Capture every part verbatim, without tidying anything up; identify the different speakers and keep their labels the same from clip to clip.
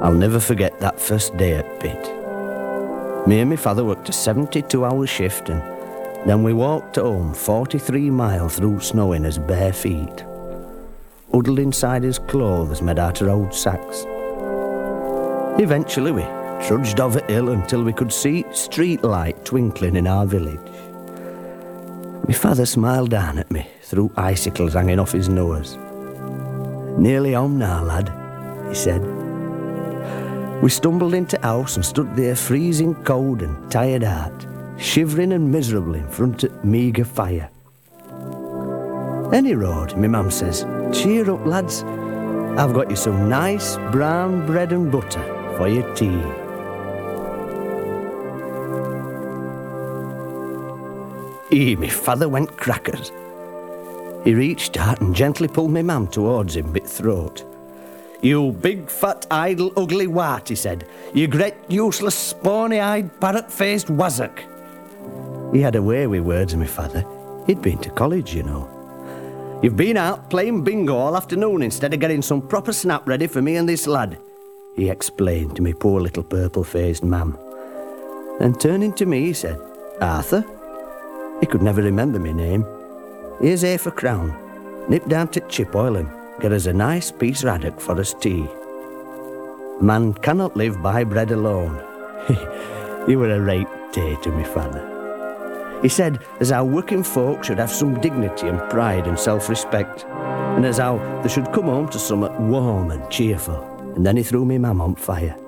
Speaker 1: I'll never forget that first day at Pitt. Me and my father worked a seventy-two hour shift, and then we walked home forty-three miles through snow in his bare feet, huddled inside his clothes made out of old sacks. Eventually we trudged over hill until we could see street light twinkling in our village. My father smiled down at me through icicles hanging off his nose. "Nearly home now, lad," he said. We stumbled into house and stood there freezing cold and tired out, shivering and miserable in front of meagre fire. "Any road," my mum says. "Cheer up, lads. I've got you some nice brown bread and butter for your tea." Ee, my father went crackers. He reached out and gently pulled my mum towards him bit throat. "You big, fat, idle, ugly wart," he said. "You great, useless, spawny-eyed, parrot-faced wazzock." He had a way with words, my father. He'd been to college, you know. "You've been out playing bingo all afternoon instead of getting some proper snap ready for me and this lad," he explained to me poor little purple-faced mam. Then turning to me, he said, "Arthur?" He could never remember my name. "Here's half a crown. Nip down to Chipoil and get us a nice piece of haddock for us tea. Man cannot live by bread alone." He were a right day to me father. He said as how working folk should have some dignity and pride and self-respect, and as how they should come home to something warm and cheerful, and then he threw me mam on fire.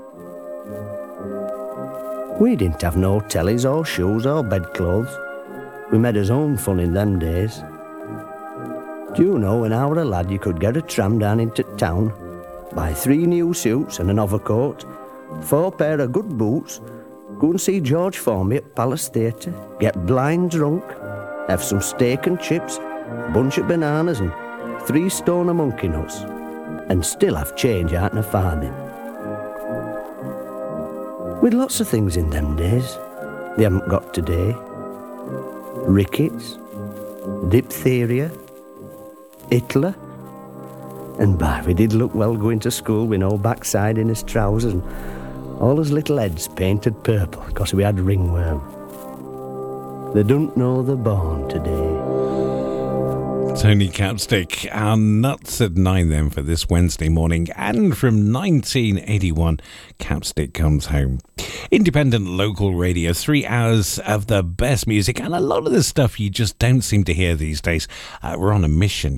Speaker 1: We didn't have no tellies or shoes or bedclothes. We made us own fun in them days. Do you know, when I were a lad, you could get a tram down into town, buy three new suits and an overcoat, four pair of good boots, go and see George Formby at Palace Theatre, get blind drunk, have some steak and chips, a bunch of bananas and three stone of monkey nuts, and still have change out in a farthing. We'd lots of things in them days they haven't got today. Rickets, diphtheria, Hitler, and by we did look well going to school with no backside in his trousers and all his little heads painted purple because we had ringworm. They don't know they're born today.
Speaker 2: Tony Capstick, our nuts at nine then for this Wednesday morning. And from nineteen eighty-one, Capstick comes home. Independent local radio, three hours of the best music and a lot of the stuff you just don't seem to hear these days. Uh, we're on a mission.